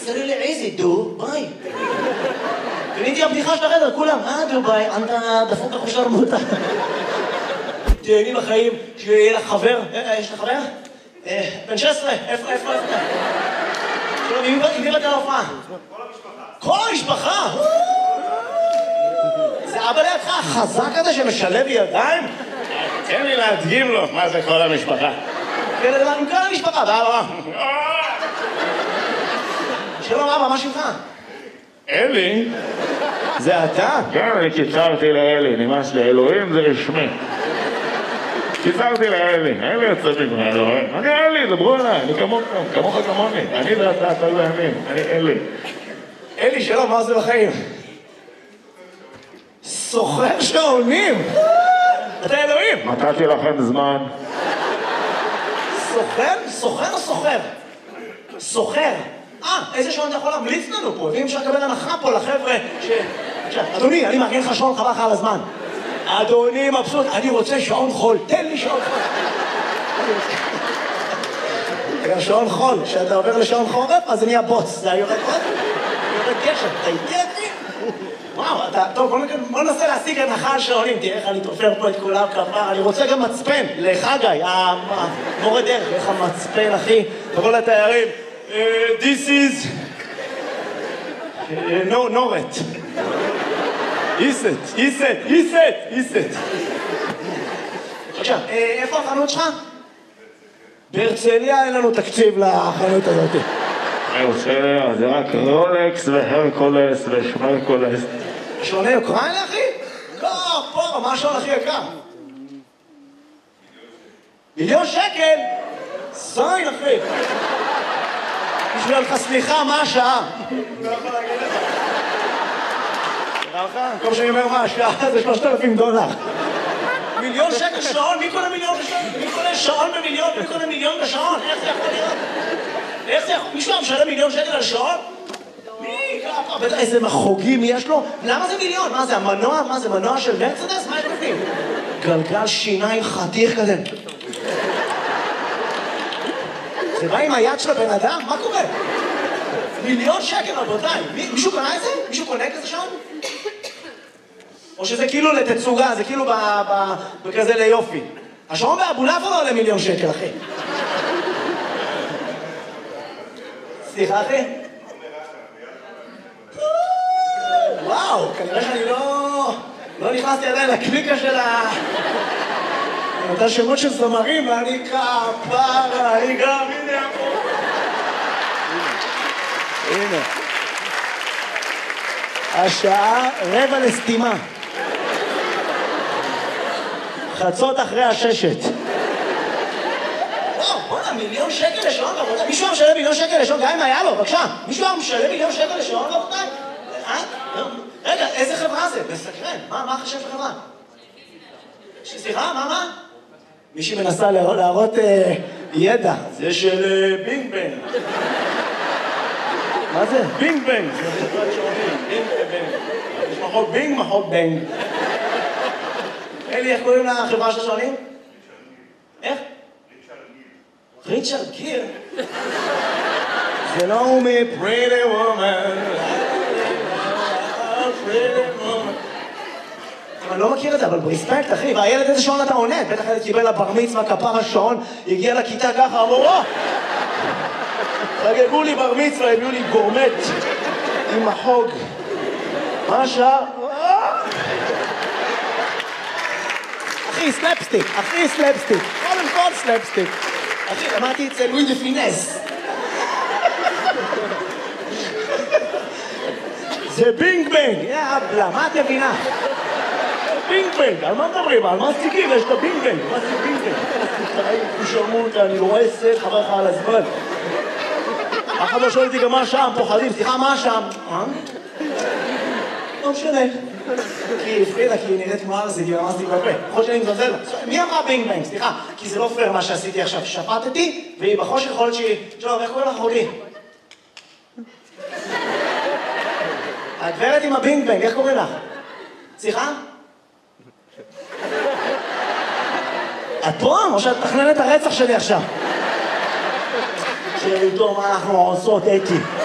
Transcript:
תסתרי לי איזה דוביי. קניתי הבדיחה של החדר, כולם, דוביי, אתה דפוק אחושר מותה. תהני בחיים, שיהיה לך חבר, יש לך חבר? בן 16, איפה? עם מי באת להופעה? כל המשפחה. זה אבא לידך החזק הזה שמשלב ידיים? תן לי להדגים לו מה זה כל המשפחה. כן, עם כל המשפחה, ואבא. שלום אבא, מה שמך? אלי? זה אתה? כן, אני קיצרתי לאלי, נמאס לאלוהים זה רשמי. קיצרתי לאלי, אלי יוצא ממנו, אני אלי, דברו אליי, אני כמוך כמוני, אני ואתה, אתה ואני, אני אלי. אלי, שלום, מה עושה בחיים? סוחר שעונים! אתה אלוהים! נתתי לכם זמן. סוחר? סוחר או סוחר? סוחר. איזה שעון אתה יכול להמליץ לנו פה? ואם אפשר לקבל הנחה פה לחבר'ה ש... אדוני, אני מארגן לך שעון, חבל לך על הזמן. אדוני מבסוט, אני רוצה שעון חול, תן לי שעון חול. גם שעון חול, כשאתה עובר לשעון חורף, אז זה נהיה בוץ. זה יורד עוד? יורד גשם, אתה איתי אותי? וואו, טוב, בוא ננסה להשיג הנחה על שעונים, תראה איך אני תופר פה את כולם כפר, אני רוצה גם מצפן, לחגי, המורה דרך, איך המצפן, אחי, תבוא לתיירים, this is נורת. איסט. עכשיו, איפה החנות שלך? בהרצליה אין לנו תקציב לחנות הזאת. בהרצליה זה רק רולקס והרקולס ושמרקולס. שעוני אוקראינה, אחי? לא, פה, מה השעון הכי יקר? מיליון שקל? זין, אחי. בשביל לך סליחה, מה השעה? לא יכול להגיד לך. נראה לך? במקום שאני אומר מה השעה, זה $3,000. מיליון שקל שעון? מי קונה מיליון בשעון? מי קונה שעון במיליון? מי קונה מיליון בשעון? איך זה יכול להיות? איך זה יכול? מישהו משלם מיליון שקל על שעון? מי? בטח איזה מחוגים יש לו? למה זה מיליון? מה זה, המנוע? מה זה, מנוע של מרצדס? מה יש בפנים? גלגל שיניים חתיך כזה. זה בא עם היד של הבן אדם? מה קורה? מיליון שקל, רבותיי. מישהו קנה את זה? מישהו קונה כזה שעון? או שזה כאילו לתצוגה, זה כאילו בכזה ליופי. השעון באבולעפיה לא עולה מיליון שקל, אחי. סליחה, אחי? וואו, כנראה שאני לא נכנסתי עדיין לקליקה של אותה שמות של זמרים, ואני כפרה, אני גם, הנה פה. הנה. השעה 5:45. חצות אחרי 6. וואו, בוא'נה, מיליון שקל לשעון, רבותיי. מישהו היה משלם מיליון שקל לשעון, גם אם היה לו, בבקשה. מישהו היה משלם מיליון שקל לשעון, רבותיי? רגע, איזה חברה זה? מסקרן. מה חשב חברה? סליחה, מה? מישהי מנסה להראות ידע. זה של בינג בנג. מה זה? בינג בנג. זה חברת שעונים. בינג ובנג. יש מחוק בינג, מחוק בנג. אלי, איך קוראים לחברה של השעונים? איך? ריצ'רד גיר. זה לא הוא מ-Pretty Woman. אני לא מכיר את זה, אבל ברספקט, אחי, והילד איזה שעון אתה עונה? בטח ילד קיבל לבר מצווה, כפר השעון, הגיע לכיתה ככה, אמרו, חגגו לי בר מצווה, הביאו לי גורמט עם החוג. מה השעה? אחי, סלפסטיק, קודם כל סלפסטיק. אחי, למדתי אצל לואי דה פינס. זה בינג בנג, יאבלה, מה את מבינה? בינג בנג, על מה מדברים? על מה סיקים? יש את הבינג בנג. מה זה בינג בנג? שרמות, אני רואה סט, חבר לך על הזמן. אחד לא שואל אותי גם מה שם, פוחדים, סליחה, מה שם? לא משנה. כי הפחידה, כי היא נראית כמו ארזית, היא רמזתי בפה. יכול שאני מזלזל. מי אמרה בינג בנג? סליחה, כי זה לא פייר מה שעשיתי עכשיו. שפטתי, והיא בחושך יכול להיות שהיא... שלום, איך קוראים לך אחותי? הגברת עם הבינג בנג, איך קוראים לך? סליחה? את פה? או שאת מתכננת הרצח שלי עכשיו? שאיתו מה אנחנו עושות, אתי?